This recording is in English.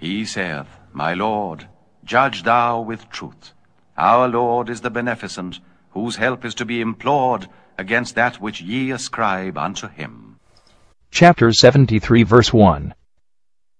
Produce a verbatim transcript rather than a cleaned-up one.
He saith, My Lord, judge thou with truth. Our Lord is the beneficent, whose help is to be implored against that which ye ascribe unto him. Chapter seventy-three, verse one.